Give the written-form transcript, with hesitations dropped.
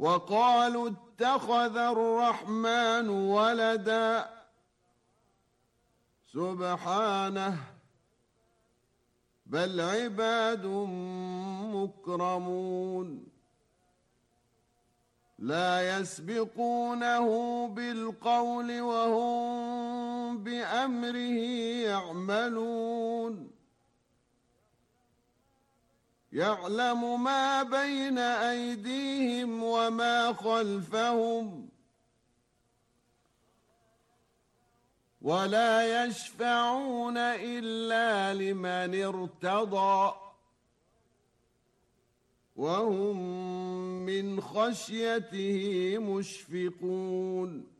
وقالوا اتخذ الرحمن ولدا سبحانه بل عباد مكرمون لا يسبقونه بالقول وهم بأمره يعملون يعلم ما بين أيديهم وما خلفهم ولا يشفعون إلا لمن ارتضى وهم من خشيته مشفقون